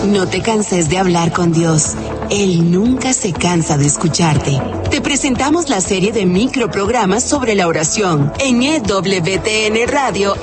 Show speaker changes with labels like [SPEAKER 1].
[SPEAKER 1] No te canses de hablar con Dios. Él nunca se cansa de escucharte. Te presentamos la serie de microprogramas sobre la oración en EWTN Radio